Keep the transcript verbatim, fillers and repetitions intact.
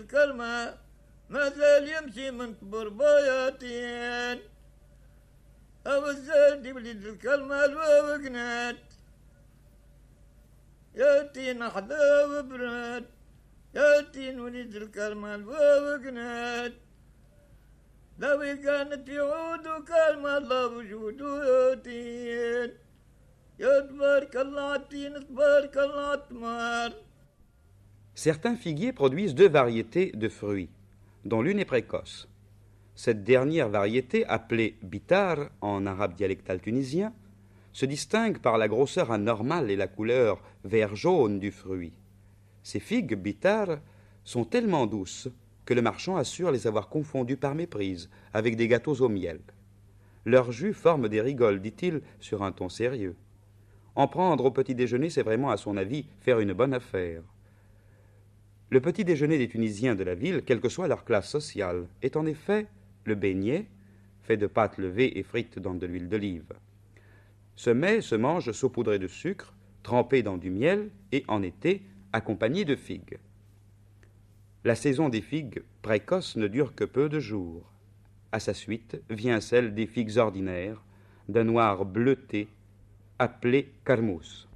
الكلمة ما زال يمشي من برباياتين أو الزاد يبلد الكلمة الوقنات ياتين أحدا وبراد ياتين ولد الكلمة الوقنات لو كانت يعود كلمة الله وجوده ياتين يتبارك الله عتين تبارك الله عتمار. Certains figuiers produisent deux variétés de fruits, dont l'une est précoce. Cette dernière variété, appelée bitar en arabe dialectal tunisien, se distingue par la grosseur anormale et la couleur vert-jaune du fruit. Ces figues bitar sont tellement douces que le marchand assure les avoir confondues par méprise avec des gâteaux au miel. Leur jus forme des rigoles, dit-il, sur un ton sérieux. En prendre au petit déjeuner, c'est vraiment, à son avis, faire une bonne affaire. Le petit déjeuner des Tunisiens de la ville, quelle que soit leur classe sociale, est en effet le beignet, fait de pâtes levées et frites dans de l'huile d'olive. Ce mets se mange saupoudré de sucre, trempé dans du miel et, en été, accompagné de figues. La saison des figues précoces ne dure que peu de jours. À sa suite vient celle des figues ordinaires, d'un noir bleuté, appelé karmous.